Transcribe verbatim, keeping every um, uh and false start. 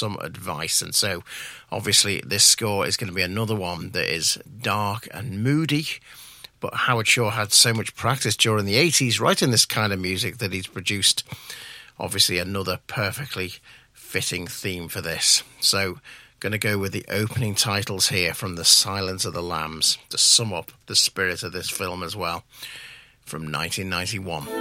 some advice. And so, obviously, this score is going to be another one that is dark and moody. But Howard Shore had so much practice during the eighties writing this kind of music that he's produced, obviously, another perfectly fitting theme for this. So, going to go with the opening titles here from The Silence of the Lambs to sum up the spirit of this film as well, from nineteen ninety-one.